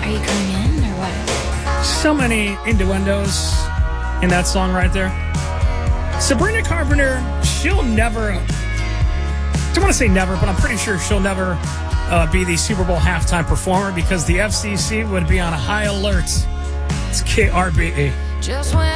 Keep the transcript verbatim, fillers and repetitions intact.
Are you coming in or what? So many innuendos in that song right there. Sabrina Carpenter, she'll never, I don't want to say never, but I'm pretty sure she'll never uh, be the Super Bowl halftime performer because the F C C would be on a high alert. It's K R B E. Just when